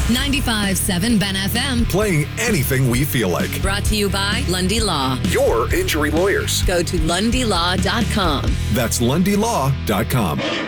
95.7 Ben FM. Playing anything we feel like. Brought to you by Lundy Law. Your injury lawyers. Go to LundyLaw.com. That's LundyLaw.com.